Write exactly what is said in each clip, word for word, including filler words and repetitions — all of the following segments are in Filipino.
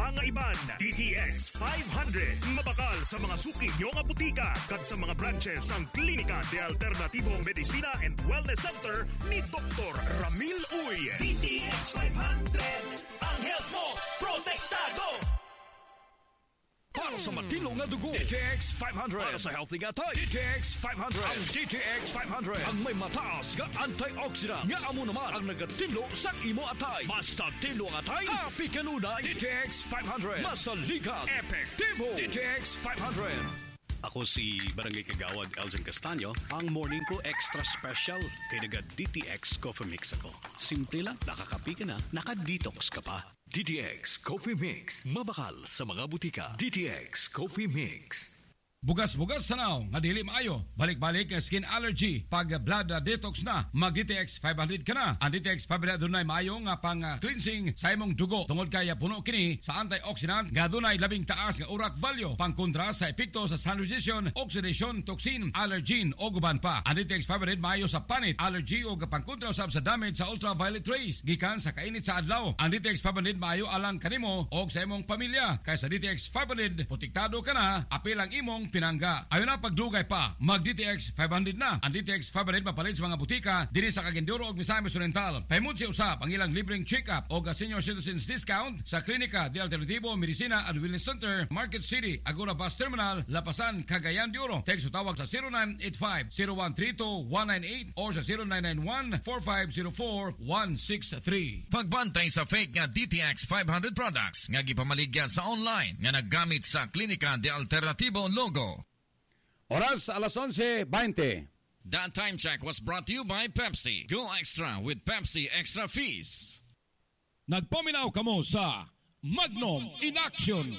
nga iban. D T X five hundred. Mabakal sa mga suki nyo nga butika kag sa mga branches ang Klinika de Alternativo Medicina and Wellness Center ni Doktor Ramil Uy. D T X five hundred. Ang health mo, protektado! Para sa matino nga dugo, D T X five hundred. Para sa healthy nga tayo, D T X five hundred. Ang D T X five hundred ang may mataas nga antioxidant nga amo naman ang nagatilo sa imo atay. Basta tilo nga atay, happy kanunay. D T X five hundred. Masaligat, epektibo. D T X five hundred. Ako si Barangay Kagawad Elgin Castaño, ang morning ko extra special kay naga D T X Coffee Mix ako. Simple lang, nakakapi ka na, naka-detox ka pa. D T X Coffee Mix, mabakal sa mga butika. D T X Coffee Mix. Bugas-bugas sanaw, nga dili maayo. Balik-balik skin allergy. Pag blood detox na, mag-D T X five hundred ka na. Ang D T X five hundred dunay maayo nga pang cleansing sa imong dugo. Tungod kaya puno kini sa antioxidant nga dunay labing taas nga urak value. Pangkontra sa epekto sa sun radiation, oxidation, toxin, allergen o guban pa. Ang D T X five hundred maayo sa panit, allergy o pangkontra usab sa damage sa ultraviolet rays gikan sa kainit sa adlaw. Ang D T X five hundred maayo alang kanimo o sa imong pamilya. Kaya sa D T X five hundred protektado ka na, apil ang imong pinangga. Ayon na pagdugay pa, mag-D T X five hundred na. Ang D T X five hundred mapalit sa mga butika diri sa Cagandoro ug Misamis Oriental. Pahimod si usab ang ilang libreng check-up o senior citizens discount sa Klinika de Alternativo Medicina and Wellness Center, Market City, Agora Bus Terminal, Lapasan, Cagayan de Oro. Text o tawag sa zero nine eight five, zero one three two, one nine eight or sa zero nine nine one, four five zero four, one six three. Pagbantay sa fake nga D T X five hundred products nga gipamaligya sa online nga naggamit sa Klinika de Alternativo logo. Oras alas onse veinte. That time check was brought to you by Pepsi. Go extra with Pepsi Extra Fees. Nagpaminaw kamo sa Magnum in Action.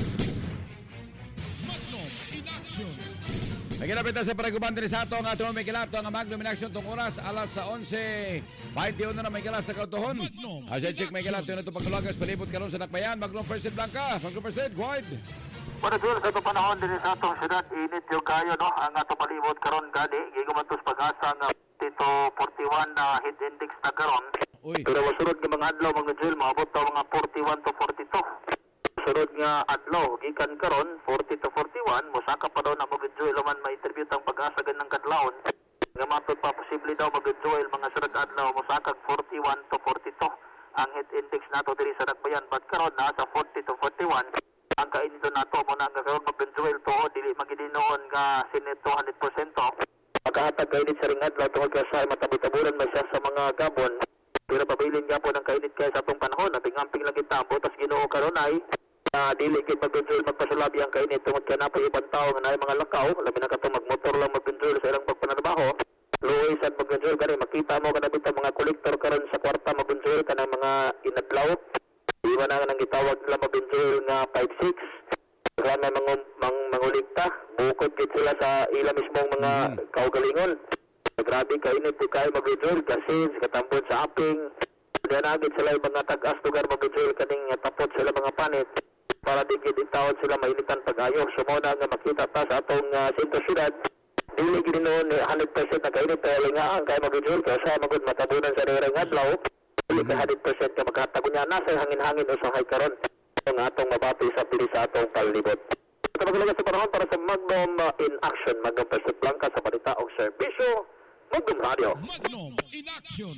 Magnum in Action. May kinapita sa paraguban din sa ato nga ito may kilato ang Magnum in Action tong oras alas sa onse veinte na may kilas sa kautohon. Asya check may kilato na ito pagtulagas palibot karon sa Nakbayan. Magnum Percent Blanca. Magnum Percent, go ahead. Para sa ito panahon din sa atong syudad, init yung kayo, no? Ang ato palibot karon gani, gigumantos pag-asa nga dito forty-one na heat index na karon. Pero masunod nga mga adlaw, mga Jill, maabot to mga forty-one to forty-two. Sunod nga adlaw, gikan karon, forty to forty-one, musaka pa daw na mga Jill, man may interview tang pag-asa ganang kadlawon. Nga matod pa, posible daw mga Jill, mga sunod adlaw, musakag forty-one to forty-two. Ang heat index nato diri sa Nakbayan, but karon nasa forty to forty-one. Ang kainito na to mo na nga karon mag-benjuel to dili magidinoon nga sinit two hundred percent to. Pagkahatag kainit sa ring adlaw tungod ka sa matabutaburan may siya sa mga gabon. Pero pabilin gapon ang kainit kaya sa atong panahon. Amping-amping lang kita ambo tas Ginoo karon ay uh, dili kay mag-benjuel magpasulabi ang kainit tungod ka na po ibang tao nga naay mga lakaw labi na kato magmotor lang mag-benjuel sa ilang pagpanarbaho. Luis at mag-benjuel gani makita mo kanabit ang mga kolektor karon sa kwarta mag-benjuel kanang mga inadlaw. Iwan na nang gitawag nila mag-benjuel nga five six. Kaya may mga mang, manguligta. Bukod kit sila sa ila mismong mga mm. kaugalingon. Grabe kainit po kayo mag-benjuel kasi katambon sa aping. Diyan agad sila yung mga tag-as lugar mag-benjuel kaning tapot sila mga panit. Para di kitawad sila mainitan pag-ayo. Sumuna nga makita ta sa atong uh, sentro syudad. Dili gini noon one hundred percent na kainit. Kaya lingaan kayo mag-benjuel. Kaya sa magod matabunan sa rirang adlaw. Dili ka one hundred percent ka magkatago niya. Nasa hangin-hangin o sa hay karon. Ang atong mabati sa pili sa atong palibot. Ito magalaga sa panahon para sa Magnum uh, in Action. Magnum Percent Blanca sa balita o serbisyo. Magnum Radio. Magnum in Action.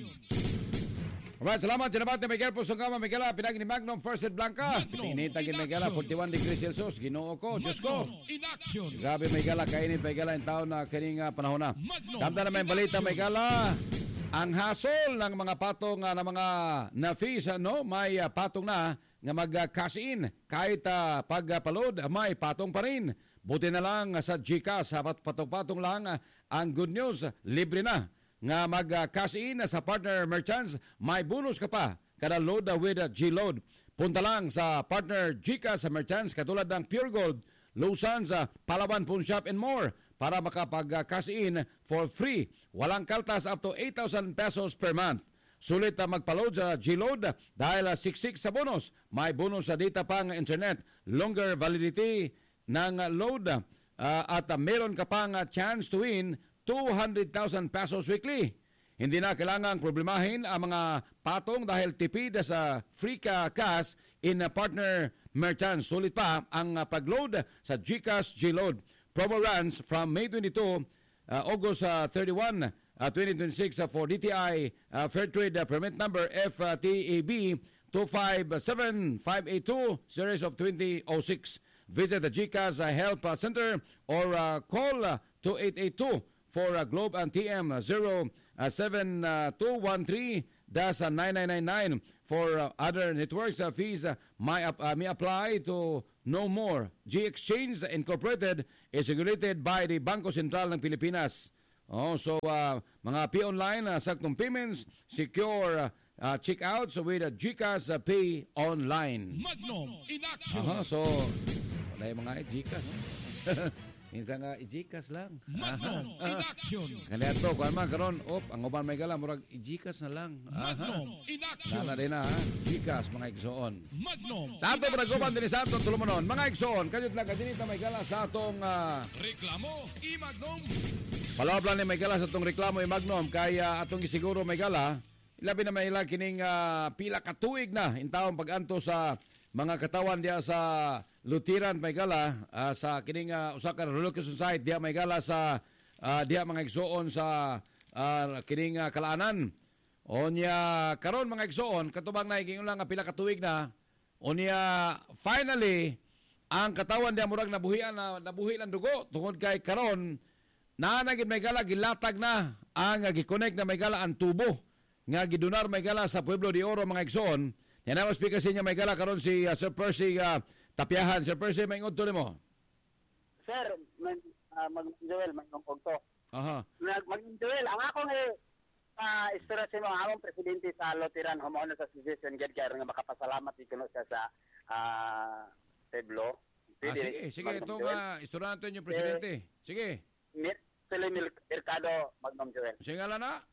Alright, salamat. Tinabat ni Miguel Pusongama. Miguel, pinag ni Magnum Percent Blanca. Pininitagin Miguel, forty-one degrees Celsius. Ginoo ko, Diyos ko. In Action. Grabe Miguel, kainit Miguel ang taon na kining uh, panahon na. Samtala na may balita Miguel. Ang hasol ng mga patong uh, na mga na-fees, no? May uh, patong na nga mag-cash in. Kahit uh, pag-palod, uh, may patong pa rin. Buti na lang uh, sa GCash, uh, patong-patong lang uh, ang good news, libre na. Nga mag-cash in uh, sa partner merchants, may bonus ka pa. Kada load uh, with uh, G-Load. Punta lang sa partner GCash sa merchants katulad ng Pure Gold, Luzon's, uh, Palawan, Pawn Shop and more para makapag-cash in for free. Walang kaltas up to eight thousand pesos per month. Sulit na magpa-load sa G-Load dahil six six sa bonus. May bonus sa data pang internet, longer validity ng load uh, at uh, meron ka pang uh, chance to win two hundred thousand pesos weekly. Hindi na kailangang problemahin ang mga patong dahil tipid sa free ka cash in uh, partner merchants. Sulit pa ang uh, pag-load sa GCash G-Load. Promo runs from May twenty-two, uh, August uh, thirty-one, uh, twenty twenty-six uh, for D T I uh, Fairtrade uh, permit number F T A B two five seven five eight two, series of twenty oh six. Visit the GCash uh, Help uh, Center or uh, call uh, two eight eight two for uh, Globe and T M zero seven two one three nine nine nine nine. For uh, other networks, uh, fees uh, may, uh, may apply to no more. G-Exchange Incorporated is regulated by the Bangko Sentral ng Pilipinas. Oh, so uh, mga P-Online, uh, saktong payments, secure uh, uh, checkouts with uh, GCash uh, Pay Online. Magnum in action. Aha, so wala yung mga GCash. No? Minsan nga i-GCash lang. Magnum in action. Kaya ito, kung man karon, op, ang uban may gala, murag i-GCash na lang. Magnum in action. Nana rin na ha, GCash mga igsoon. Magnum Sa ato, murag uban din sa ato, tulumanon. Mga igsoon, kanyot lang kadinita may gala sa atong uh, reklamo i-Magnum. palawab lang ni may gala sa atong reklamo i-Magnum. Kaya atong isiguro may gala, ilabi na may ilang kining uh, pila katuig na intawang pag-anto sa mga katawan diya sa Lutiran may gala uh, sa kining uh, usa ka relocation site diya may gala sa uh, diya mga igsoon sa uh, kining uh, Kalaanan. Onya karon mga igsoon katubang na giingon lang nga pila ka tuig na onya finally ang katawan diya murag nabuhian na nabuhi lang dugo tungod kay karon naa na gid may gala gilatag na ang uh, gi-connect na may gala ang tubo nga gidunar may gala sa Pueblo de Oro mga igsoon. Yan ang speaker sa inyo may gala karon si uh, Sir Percy uh, Tapiahan. Sir Percy, may ingod to mo. Sir, mag, uh, mag-Joel, mag-ingog to. Aha. Mag-Joel, ang akong eh, uh, inspirasyon mo, ang akong presidente sa Lutiran, humuuna sa Association Ged, kaya nga makapasalamat ikuno siya sa uh, Pueblo. Ah, sige, sige, ito nga, istorante niyo, presidente. Sige. Mir, Salim Mercado, Magnum Joel. Sige nga na.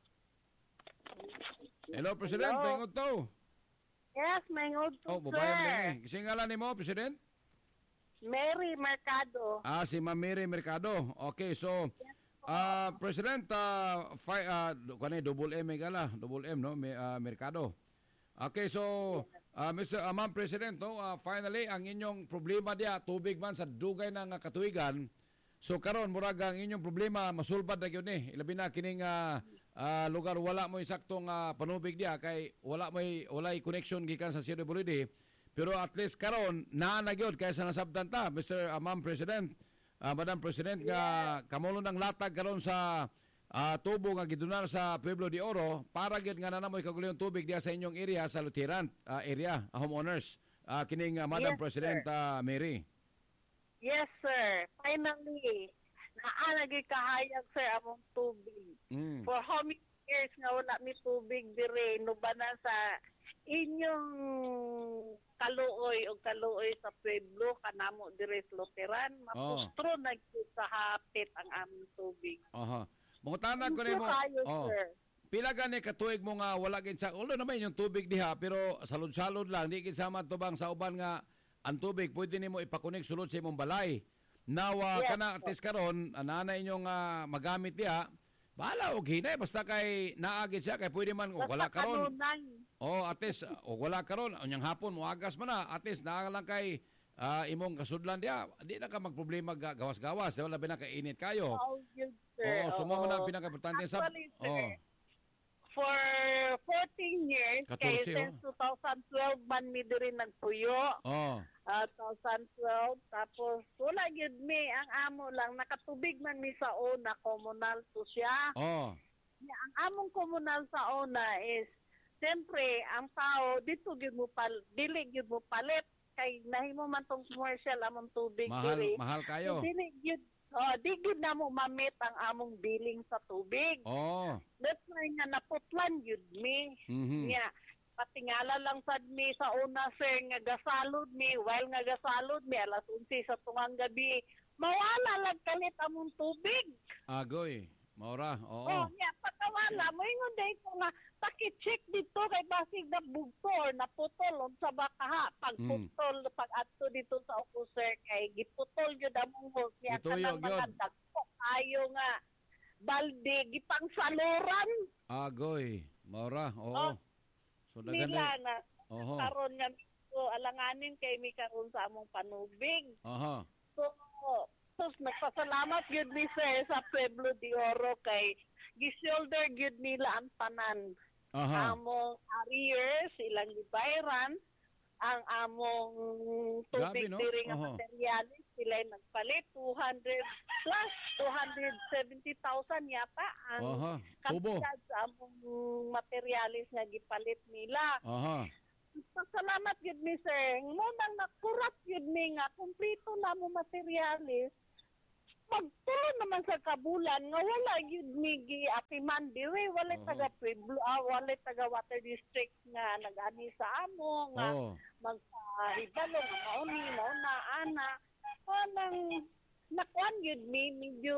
Hello, President, may ingod to. Yes, may ngod to, Oh, sir. babayan din eh. Kasi nga lang ni mo, President? Mary Mercado. Ah, si Ma'am Mary Mercado. Okay, so, uh, President, uh, fi, uh, kani, double M, may gala. Double M, no? May, uh, Mercado. Okay, so, uh, Mister Uh, Ma'am President, no? Uh, finally, ang inyong problema diya, tubig man sa dugay ng uh, katuigan. So, karon murag ang inyong problema, masulbad na yun eh. Ilabi na kining uh, uh, lugar, wala mo saktong uh, panubig diya, kay wala mo wala connection gikan sa Sierra Bolide. Pero at least karon naa na gyud kay sa nasabtan ta, Mister Uh, Ma'am President, uh, Madam President, nga kamulo ng latag karon sa uh, tubo nga gidunar sa Pueblo de Oro para gyud nga nanamoy kagulong tubig diya sa inyong area sa Lutiran uh, area, uh, homeowners. Uh, kining uh, Madam Yes, President uh, Mary. Yes, sir. Finally, naanagi kahayag, sir, among tubig. Mm. For how many years nga wala mi tubig dire, no ba na sa inyong kaluoy o kaluoy sa Pueblo, kanamo dire sa Luteran, mapustro oh. na sa hapit ang aming tubig. Aha. Mungutanan ko nimo. Oh. Sir. Pila gani katuig mo nga wala gid sa ulo naman yung tubig diha pero salud-salud lang di gid sama tubang sa uban nga ang tubig pwede nimo ipakunik sulod sa imong balay. Now uh, yes, kana atis karon anana inyong uh, magamit diha. Bahala og hinay basta kay naagid siya kay pwede man o wala karon. Oh, atis o wala karon unyang hapon mo agas man na atis naa lang kay uh, imong kasudlan diha. Di na ka magproblema gawas-gawas, wala ba na kay init kayo. Oh, good, sir. Oo, sumo man ang pinaka-importante sa oh. For fourteen years, kay since oh. twenty twelve man mi diri nagpuyo. Oh. Uh, twenty twelve, tapos wala gyud mi, ang amo lang, nakatubig man mi sa una, komunal to siya. Oh. Yeah, ang among komunal sa una is, siyempre, ang tao, dito gyud mo pal, dili gyud mo palit, kay nahimo man tong commercial among tubig. Mahal, diri. mahal kayo. Dili gyud, oh, di gyud na mo mamit ang among billing sa tubig. Oh. That's why nga naputlan yun mi. Mm-hmm. Nga, patingala lang sad mi sa una, sir, nga gasalod mi. While nga gasalod mi, alas unsi sa tungang gabi, mawala lang kalit among tubig. Agoy, maura, oo. Oh, nga, patawala. Mo ingon day ko nga, paki-check dito kay basig na bugto or naputol sa bakaha. Pagputol, mm. pag-ato dito sa ako, sir, kay giputol yun among hose. Nga, kanang mga dagpo, ayo nga, balde, gipang saluran. Agoy, maura, oo. Oh, so, nila na, oho. karon nga, So, alanganin kay mi karon sa among panubig. Aha. So, so nagpasalamat gyud mi sir sa Pueblo de Oro kay gi-shoulder gyud nila ang tanan. Aha. Among arrears, ilang gibayran, ang among tubig Grabe, no? diri nga Aha. materialis sila nagpalit two hundred plus two hundred seventy thousand yata ang Aha. Tubo. kantidad sa among materialis nga gipalit nila. Aha. Pasalamat yun mi sir. Mo nang nakurat yun mi nga kumplito na mo materialis. Magtulo naman sa kabulan nga wala yun mi giapiman diri, wala Oo. taga Pueblo, ah, wala taga Water District nga nagani sa amo nga Oh. magpahibalo nga mauni mauna ana. Anang nakuan yun mi medyo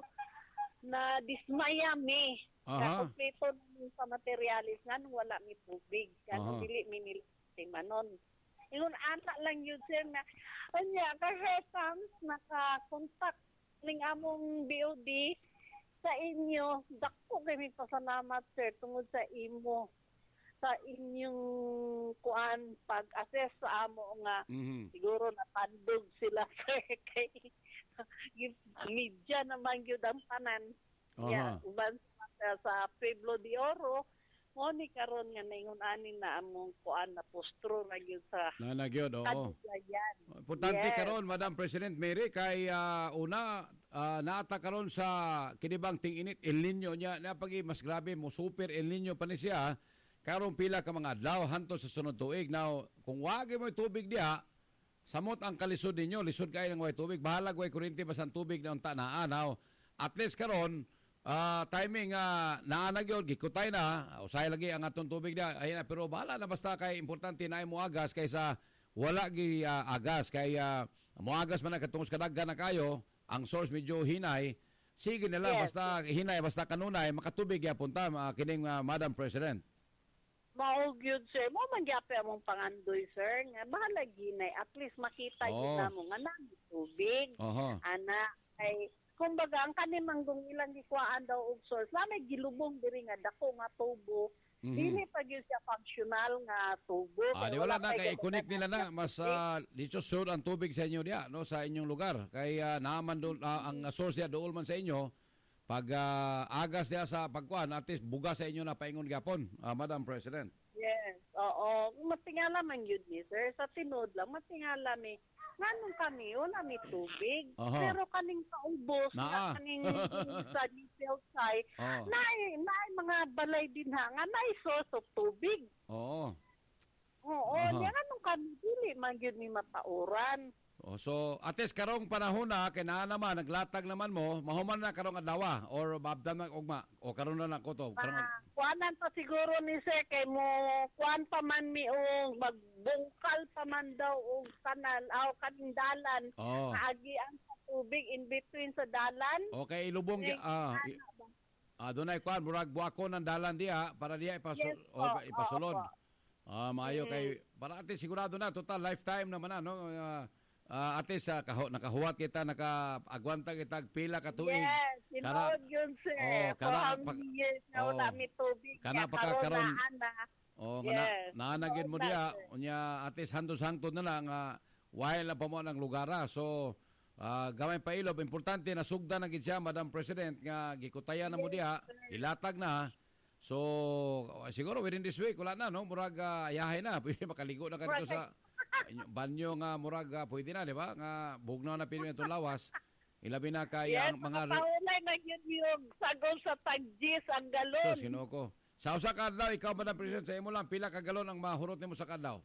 na dismaya mi. Aha. Sa kumpleto namin sa materialis nga nung wala mi tubig. Kaya Aha. nung dili mi nila timanon. Ingon anak lang yun sir na anya kahitang naka-contact ning among B O D sa inyo. Dako kami pasalamat sir tungod sa imo sa inyong kuan pag-assess sa amo nga Mhm. siguro napandog sila sir kay media naman yun ang tanan. Aha. Yeah, uban sa, sa Pueblo de Oro, mo ni karon nga naingon ani na among kuan na postro ra gyud sa Nanagyod, oo. Kaduglayan. Importante Yes. karon, Madam President Mary, kay ah, una, ah, naata karon sa kinibang ting-init, El Nino niya, napagi mas grabe mo, super El Nino pa ni siya, karon pila ka mga adlaw, hanto sa sunod tuig. Now, kung wagi mo yung tubig diha, samot ang kalisod ninyo, lisod kayo ng way tubig, bahalag way kurinti bas ang tubig na unta naa. Now, at least karon, Ah, timing uh, naanag yun, gikutay na, usay lagi ang atong tubig na, ayun na, pero bahala na basta kay importante na mo agas kaysa wala gi uh, agas, kay uh, mo agas man na katungos kadaggan na kayo, ang source medyo hinay, sige nila, Yes. basta hinay, basta kanunay, makatubig ya punta, uh, kining uh, Madam President. Mao gyud sir, mo man gyapon among pangandoy sir, nga bahala ginay at least makita Oo. gyud namo nga nang tubig. Oho. Ana ay kumbaga ang kanimang dung ilang gikuhaan daw og source, na may gilubong diri nga dako nga tubo. Mhm. Dili pa gyud siya functional nga tubo. Ah, Kaya di wala na pa kay gyud connect nila na nga mas tubig. uh, dito sure ang tubig sa inyo diya no sa inyong lugar kay uh, naaman doon ah, ang source diya dool man sa inyo pag ah, agas diya sa pagkuan at least bugas sa inyo na paingon gapon, ah, Madam President. Yes, oo. Matingala man yun ni sir. Sa tinod lang, matingala mi. Nganong kami, wala mi tubig. Aha. Pero kaning kaubos, Naa. na kaning sa detail side, Oo. naay, naay mga balay din ha, nga naay source of tubig. Oo. Oo, Aha. niya nganong kami, dili man yun ni matauran. Oh, so at least karong panahon na kay naa naman naglatag naman mo, mahuman na karong adlaw or mabdam na ugma o karon na nako to. Karong Ah, kuanan pa siguro ni sir kay mo kuan pa man mi og magbungkal pa man daw og kanal aw kaning dalan. Oh. Naagian sa tubig in between sa dalan. Okay, ilubong di ah i- ah dunay kuan murag buako ng dalan diha para diha ipasul Yes, o po. ipasulod. Oo, Ah, maayo kay para ate sigurado na total lifetime naman na no. Ah, ah, ate sa kaho, nakahuwat kita nakaagwanta kita pila ka tuig. Yes, Kana- sinood yun sir. Oh, For kana- how pag- many years na wala oh. mi tubig. Kana Kaya pa ka karon karon- na ana. Oh, nga na, Yes. naanagin mo Oo, diya, sir. unya atis hantos-hangtod na lang nga while na pa mo ng lugara. So, ah, gamay pa ilob, importante na sugda na gid siya, Madam President, nga gikutayan na mo diya, ilatag na. So, uh, siguro within this week, wala na, no? Murag uh, ayahay na, pwede makaligo na ka dito sa inyo- banyo nga murag uh, pwede na, di ba? Nga bugnaw na pwede itong lawas. Ilabi na kay Yes, ang mga... paulay na yun yung sagol sa tagjis ang galon. So, sino ko? Sa usa ka adlaw, ikaw, Madam President, sa imo lang, pila ka galon ang mahurot nimo sa kadlaw?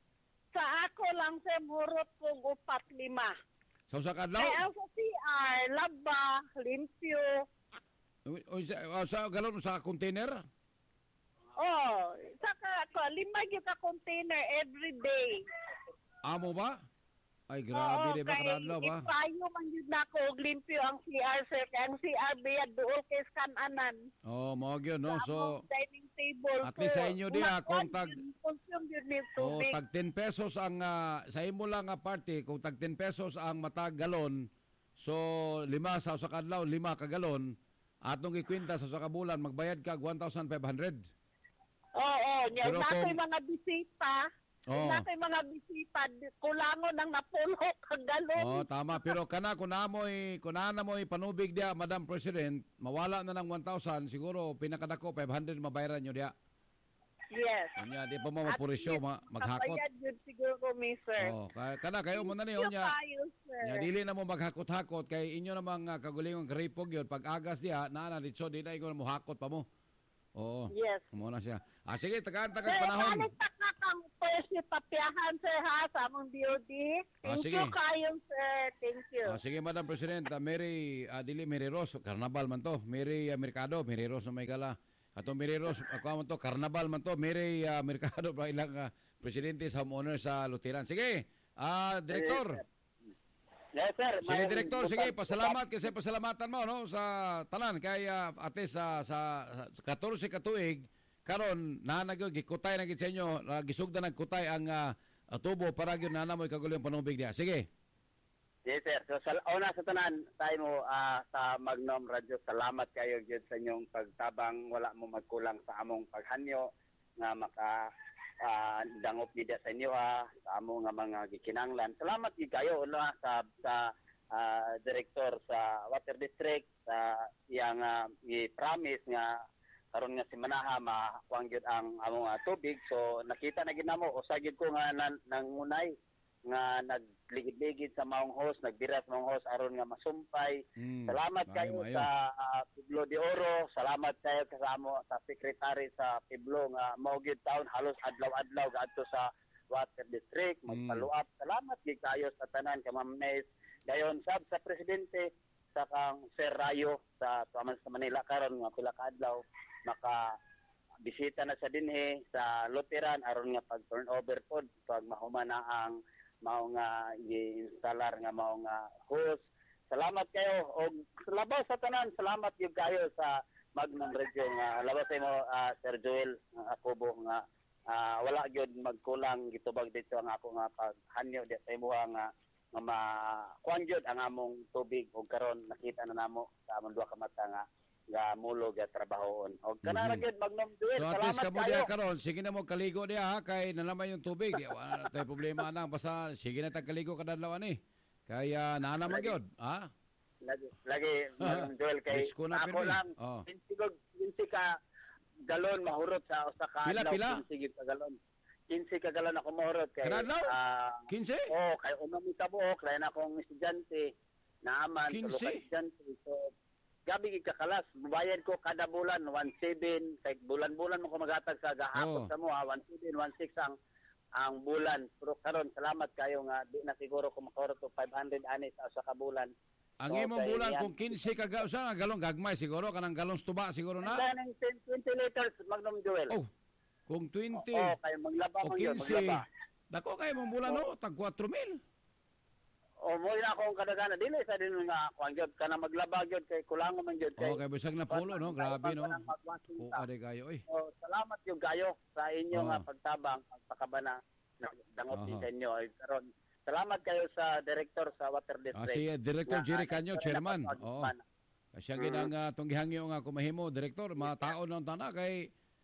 Sa ako lang sir, murot kong upat lima. Sa usa ka adlaw? Kaya sa C R, laba, limpyo. Uy, uy, sa, uh, sa galon sa container? Oh, saka ako, lima yung ka container every day. Amo ba? Ay, grabe, di ba? Kadadlaw ba? Ipayo man yun na ako, og limpyo ang C R sir. Kaya ang C R biya dool kay skananan. Oh, mo yun, no? So, dining table at least sa inyo di, ah, kung tag- consume yun ni oh, tubig. tag ten pesos ang, ah, sa imo lang nga party, kung tag ten pesos ang matag galon, so, lima sa usa ka adlaw, lima ka galon, atong ikwinta sa usa ka bulan, magbayad ka one thousand five hundred. Oo, oh, Pero oh, kung- mga bisita. Oh. Na kay mga bisita, kulangon ng napulo kag galon. Oh, tama. Pero kana kung namoy, kung na mo'y panubig dia, Madam President, mawala na ng one thousand, siguro pinakadako five hundred mabayaran nyo dia. Yes. Unya, di pa mo mapurisyo, ma maghakot. Kabayad yun siguro ko, mister. Oh, kaya kana kayo mo na niyo nya. Nya dili na mo maghakot-hakot kay inyo namang uh, kagulingong gripog yun. Pag agas diha, naa na ditso di na ingon mo hakot pa mo. Oo. Yes. Mo na siya. Ah sige, tagaan Sir, tagaan panahon. kalit takakang pwes ni papiahan, sir, ha, sa among D O D. Ah, Thank sige. you kayo, sir. Thank you. Ah, sige, Madam President, uh, Mary, uh, dili Mary Rose, Carnaval man to. Mary uh, Mercado, Mary Rose na may kala. Ato Mary Rose, ako man to, Carnaval man to. Mary uh, Mercado, pa ilang uh, presidente sa homeowner sa Lutheran. Sige, ah, Direktor. Yes, sir. Sige, May- Direktor, sige, pasalamat kasi pasalamatan mo no sa tanan kay uh, ate sa sa, sa fourteen ka tuig karon na nagyod gikutay na gid sa inyo, uh, gisugda nagkutay ang uh, tubo para gyud nana mo ikagulong panubig diha. Sige. Yes, sir. So, sa una sa tanan, tayo mo ah, sa Magnom Radio, salamat kayo gyud sa inyong pagtabang. Wala mo magkulang sa among paghanyo nga maka ah, dangop nida sa inyo ha, sa among nga mga gikinanglan. Salamat gyud kayo no, ha, sa sa ah, direktor sa Water District sa iyang uh, i-promise nga karon nga si Manaha makuang gyud ang among uh, tubig. So nakita na gid namo usa gyud ko nga nan, nangunay nga nagligid-ligid sa maong host, nagbiras maong host aron nga masumpay. Mm, Salamat maayo, kayo maayo. sa uh, Piblo de Oro, salamat kayo kasama sa secretary sa Piblo nga mao gyud taon halos adlaw-adlaw gadto sa Water District magpaluap. Salamat gyud kayo sa tanan ka Ma'am Nes. Dayon sab sa presidente sa kang Sir Rayo sa Tuaman sa Manila karon nga pila ka adlaw maka bisita na sa dinhi sa Lutheran aron nga pag turnover pod pag mahuman na ang mao nga i-installer nga mao nga host. Salamat kayo og labaw sa tanan, salamat gyud kayo sa Magnom Radio nga labaw sa imo uh, Sir Joel nga ako bo nga uh, wala gyud magkulang gitubag dito ang ako nga paghanyo di sa imo nga nga makuan gyud ang among tubig ug karon nakita na namo sa among duha ka mata nga nga mulog at trabahoon. O kanara Mhm. gyud Magnom Joel, So at salamat least kamo kayo. diha karon, sige na mo kaligo diha ha, kay nalaman yung tubig. Di wala na tayo problema na basta sige na tag kaligo kada adlaw ani. Kaya naa naman gyud, ha? Lagi, lagi Magnom Joel kay Risko na, ako pirmi. lang Oh. pinsigog kinsi ka galon mahurot sa usa ka Pila, adlaw, pila? kinsi gyud ka galon. kinsi ka galon ako mahurot kay Kada adlaw? ah, quince? oh kay unang mi kabuok lain akong estudyante naaman tulo quince? ka estudyante so gabi gid kakalas bayad ko kada bulan one seven kay bulan-bulan mo ko magatag sa gahapon Oh. sa mo ha one seven one six ang ang bulan pero karon salamat kayo nga di na siguro ko makahurot to five hundred ani sa usa ka bulan. Ang So, imong kay bulan yan- kung quince ka ga usa nga galong gagmay siguro kanang galong tuba siguro na. Kaya ng ten, twenty liters, Magnom Joel. Oh, kung twenty Oo, kayo maglaba o man yun, quince, maglaba. dako kay mong bulan no, tag four mil. O, mo na akong kadagana. Dili sa din nga ako ang gyud kana maglaba gyud kay kulangon man gyud kay. Oh, kay bisag na pulo no, grabe no. O O, ade kayo oy. salamat yung kayo sa inyo Oo. nga pagtabang, pagpakabana na dangot Aha. sa inyo. Ay, karon salamat kayo sa director sa Water Ah, District. si uh, Director Nga, Jerry ah, Canyo, nagkaroon chairman. ako Oo. pag- Siya gid ang uh, tong gihangyo nga kumahimo, Director, mataod na ang tana kay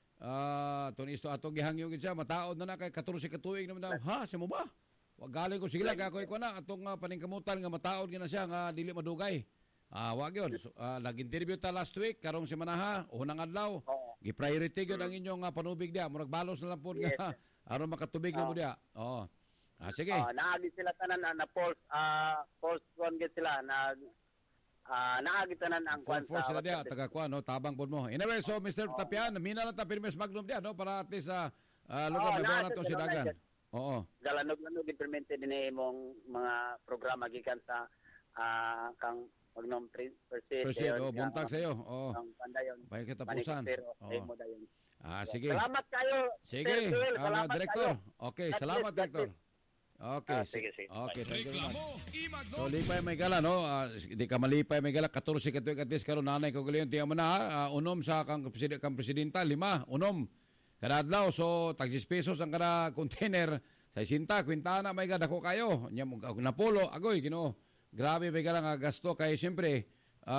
ah uh, isto atong gihangyo gid siya, mataod na na kay fourteen ka tuig naman daw. Ha, sa mo ba? Wa galing ko sige lang ako iko na atong uh, paningkamutan nga mataod gid na siya nga dili madugay. Ah, wa gyud. So, uh, nag-interview ta last week karong si Manaha, unang adlaw. Oo. Gi-priority gyud ang inyong uh, panubig dia, murag balos na lang pud Yes, nga aron makatubig na mo dia. Oo. Ah, sige. Ah, naagi sila tanan na, na pulse ah pulse one gid sila na ah naagi tanan ang Full kwan force sila sa dia, Water taga kuan no, tabang pod mo. Anyway, so Mister Tapian, mina lang ta Pirmes Magnum dia no para at least sa uh, lugar Oo, may naa, na to sir, si galaw na, Dagan. sir. Oo. Galanog-lanog implemented din imong mga programa gikan sa ah kang Magnom percent. Percent, oh, buntag sa iyo. Oo. Ang pandayon. May katapusan. Pero Oo. mo dayon. Ah, sige. Salamat kayo. Sige, Sir Joel, ah, salamat Director. kayo. Okay, God salamat bless, God Director. Okay. Ah, sige, sige. Okay, thank you very much. Reklamo, Imagno. So lipay may gala no, Ah, di ka malipay may gala fourteen ka tuig at least karon nanay ko gulayon tiya man na ah, unom sa kang presidente kang presidenta lima unom kada adlaw so tag ten pesos ang kada container sa isinta kwintana may gada ko kayo nya mo napulo agoy Ginoo grabe may gala nga gasto kay siyempre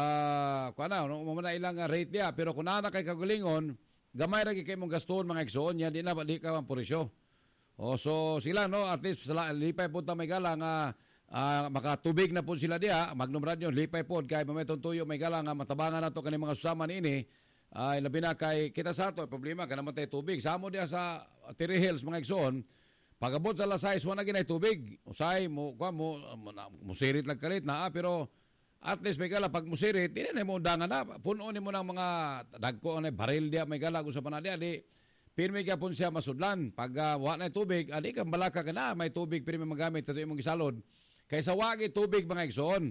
ah kuana no mo na ilang ah, rate dia pero kun ana kay kagulingon gamay ra gyud kay mong gaston mga igsoon nya di na di ka man purisyo O so sila no at least sila, lipay po ta may gala nga uh, makatubig na po sila diha Magnum Radio lipay po kay mametong tuyo may gala nga matabangan nato kani mga susama niini ay uh, labi na kay kita sa ato problema kana man tay tubig sa amo diha sa Tiri Hills mga igsoon pagabot sa alas sais wala ginay tubig usay mo kwa mo musirit lang kalit na pero at least may gala pag musirit dili na mo undangan na puno ni mo ng mga dagko na baril diha may gala usa pa na diha di pirmi ka po siya masudlan. Pag uh, wala na tubig, adi kang balaka ka na, may tubig pirmi magamit, ito yung mga gisalod. Kaysa wagi tubig mga igsoon.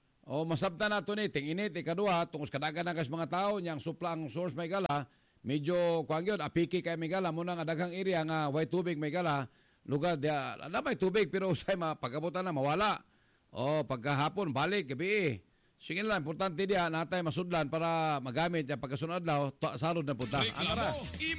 O masabta na ito ni, ting-init, ikaduha, tungos kadagan na kas mga tao, niyang supla ang source may gala, medyo, kuwag yun, apiki kay may gala, muna nga dagang area nga, way tubig may gala, lugar, diya, na may tubig, pero usay, pagkabutan na, mawala. O pagkahapon, balik, gabi sige lang, importante diya natay masudlan para magamit yung pagkasunod law, salod na punta. Ano na?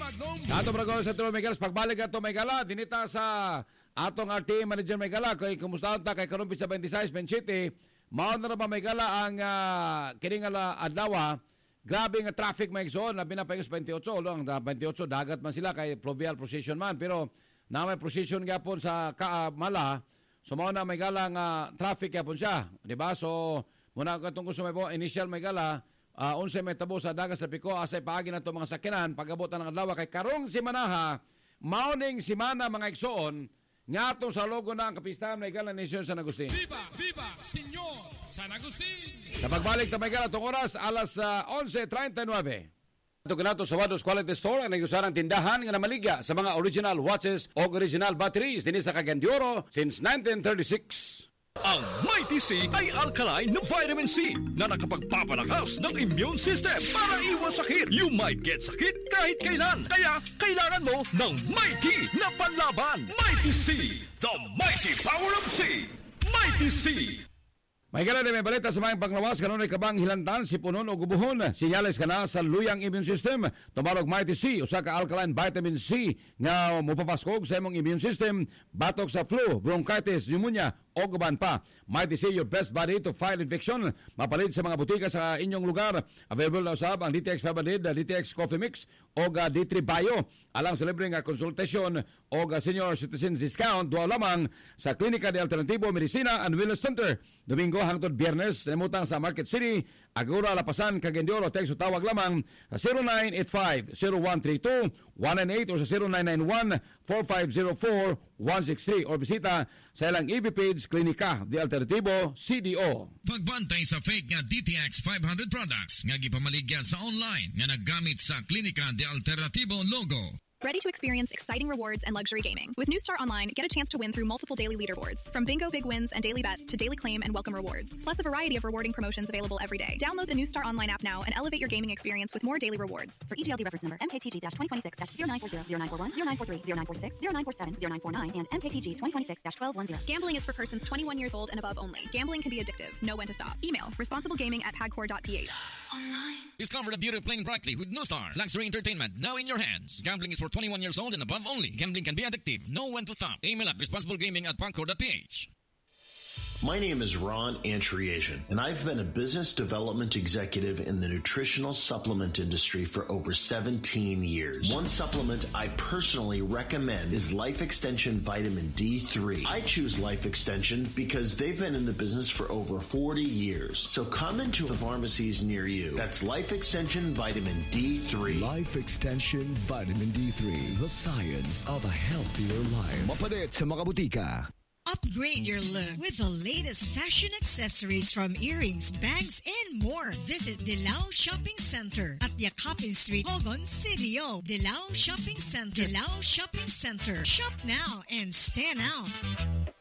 Ato brago sa Turo Miguelas, pagbalik ato may gala, dinita sa atong R T A Manager may gala, kay kumusta ta kay karumpit sa twenty-six, Ben City, maon na ba may gala ang uh, kiringala adlaw, grabe nga traffic may zone, labi na pa yung twenty-eight, ang twenty-eight, dagat man sila kay Fluvial Procession man, pero na may procession gapon sa Kaamala, so maon na may gala nga traffic gapon siya, di ba? So, muna ko itong gusto may po, initial may gala, uh, unsa may tabo sa dagas na piko, asay paagi na ito mga sakinan, pag-abot ng adlaw, kay karong si Manaha, mauning si Mana mga igsoon, nga itong sa logo na ang kapistahan may gala ni Senyor San Agustin. Viva! Viva! Senyor San Agustin! Sa pagbalik na may gala itong oras, alas uh, eleven thirty-nine. Ito kanato sa Wados Quality Store ang nagusarang tindahan nga namaligya sa mga original watches o original batteries din sa Cagayan de Oro since nineteen thirty-six. Ang Mighty C ay alkaline na vitamin C na nakapagpapalakas ng immune system para iwas sakit. You might get sakit kahit kailan. Kaya kailangan mo ng Mighty na panlaban. Mighty C, the mighty power of C. Mighty C. May gala na may balita sa mga panglawas, kanunay kabang hilantan, sipunon o gubuhon, sinyales ka na sa luyang immune system. Tumarog Mighty C, usa ka alkaline vitamin C nga mupapaskog sa imong immune system, batok sa flu, bronchitis, pneumonia, o guban pa. Mighty C, your best body to fight infection. Mapalit sa mga butika sa inyong lugar. Available na usab ang D T X five hundred, D T X Coffee Mix, o D three Bio. Alang sa libreng konsultasyon o senior citizens discount, duwa lamang sa Klinika de Alternativo Medicina and Wellness Center. Domingo hangtod Biyernes, namutang sa Market City, Agura, Lapasan, Cagayan de Oro. Text o tawag lamang sa zero nine eight five, zero one three two, one nine eight o sa zero nine nine one, four five zero four, one six three o bisita sa ilang E V page Klinika de Alternativo C D O. Pagbantay sa fake nga D T X five hundred products nga gipamaligya sa online nga naggamit sa Klinika de Alternativo logo. Ready to experience exciting rewards and luxury gaming? With New Star Online, get a chance to win through multiple daily leaderboards. From bingo big wins and daily bets to daily claim and welcome rewards. Plus a variety of rewarding promotions available every day. Download the New Star Online app now and elevate your gaming experience with more daily rewards. For E G L D reference number M K T G twenty twenty-six zero nine four zero, zero nine four one, zero nine four three, zero nine four six, zero nine four seven, zero nine four nine, and M K T G twenty twenty-six twelve ten. Gambling is for persons twenty-one years old and above only. Gambling can be addictive. Know when to stop. Email responsiblegaming at pagcor dot p h. Discover the beauty of playing brightly with New Star. Luxury entertainment now in your hands. Gambling is for twenty-one years old and above only. Gambling can be addictive. Know when to stop. Email at responsiblegaming at pagcor dot p h. My name is Ron Antriasian, and I've been a business development executive in the nutritional supplement industry for over seventeen years. One supplement I personally recommend is Life Extension Vitamin D three. I choose Life Extension because they've been in the business for over forty years. So come into the pharmacies near you. That's Life Extension Vitamin D three. Life Extension Vitamin D three. The science of a healthier life. Mapalit sa mga butika. Upgrade your look with the latest fashion accessories from earrings, bags, and more. Visit Dilao Shopping Center at Yakapin Street, Hogon, C D O. Dilao Shopping Center. Dilao Shopping Center. Shop now and stand out.